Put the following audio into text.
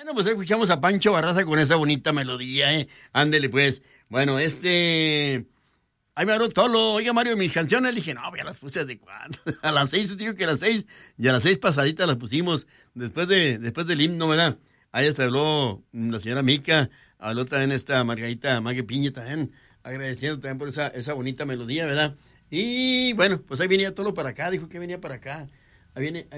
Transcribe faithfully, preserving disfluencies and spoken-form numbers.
Bueno, pues escuchamos a Pancho Barraza con esa bonita melodía, ¿eh? Ándele, pues. Bueno, este... Ahí me habló Tolo. Oiga, Mario, mis canciones. Le dije, no, ya las puse de cuándo. A las seis, digo que a las seis. Y a las seis pasaditas las pusimos. Después de después del himno, ¿verdad? Ahí hasta habló la señora Mica. Habló también esta Margarita Mague Piña también. Agradeciendo también por esa, esa bonita melodía, ¿verdad? Y bueno, pues ahí venía Tolo para acá. Dijo que venía para acá. Ahí viene... Ahí